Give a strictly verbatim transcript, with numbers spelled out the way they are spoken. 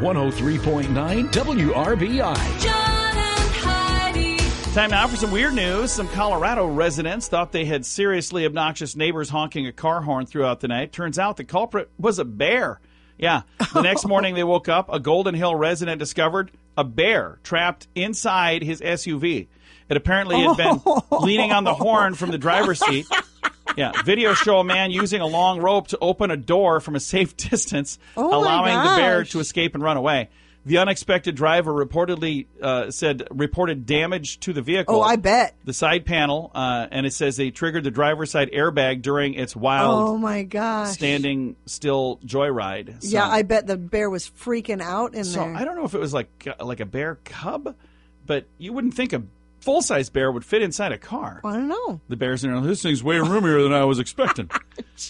one oh three point nine W R B I. John and Heidi. Time now for some weird news. Some Colorado residents thought they had seriously obnoxious neighbors honking a car horn throughout the night. Turns out the culprit was a bear. Yeah. The next morning they woke up, a Golden Hill resident discovered a bear trapped inside his S U V. It apparently had been leaning on the horn from the driver's seat. Yeah, videos show a man using a long rope to open a door from a safe distance, Oh, allowing my the bear gosh. to escape and run away. The unexpected driver reportedly uh, said reported damage to the vehicle. Oh, I bet. The side panel, uh, and it says they triggered the driver's side airbag during its wild Oh, my gosh. standing still joyride. So, Yeah, I bet the bear was freaking out in so there. I don't know if it was like like a bear cub, but you wouldn't think a full-size bear would fit inside a car. I don't know. The bear's in there, this thing's way roomier than I was expecting.